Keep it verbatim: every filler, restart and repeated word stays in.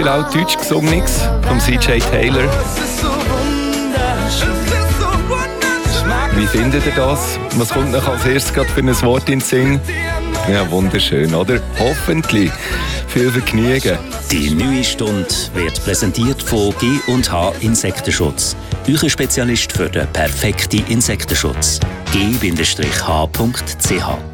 Beispiel auch Deutsch Gesungenes vom C J Taylor. Wie findet ihr das? Was kommt noch als erstes gerade für ein Wort in den Sinn? Ja, wunderschön, oder? Hoffentlich viel Vergnügen. Die neue Stunde wird präsentiert von G und H Insektenschutz. Euer Spezialist für den perfekten Insektenschutz. G H punkt C H